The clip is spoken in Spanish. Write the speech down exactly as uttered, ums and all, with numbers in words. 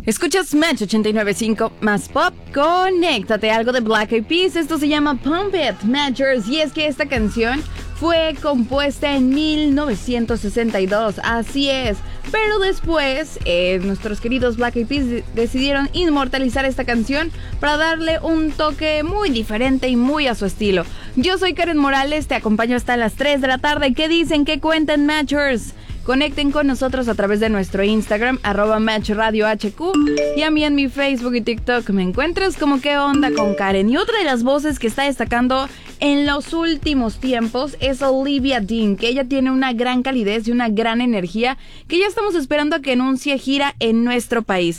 Escuchas Match ochenta y nueve punto cinco más pop. Conéctate, algo de Black Eyed Peas. Esto se llama Pump It, Matchers. Y es que esta canción fue compuesta en mil novecientos sesenta y dos. Así es. Pero después, eh, nuestros queridos Black Eyed Peas de- decidieron inmortalizar esta canción para darle un toque muy diferente y muy a su estilo. Yo soy Karen Morales, te acompaño hasta las tres de la tarde. ¿Qué dicen? ¿Qué cuentan, Matchers? Conecten con nosotros a través de nuestro Instagram, arroba Match Radio H Q, y a mí en mi Facebook y TikTok me encuentras como ¿Qué onda con Karen? Y otra de las voces que está destacando en los últimos tiempos es Olivia Dean, que ella tiene una gran calidez y una gran energía que ya estamos esperando a que anuncie gira en nuestro país.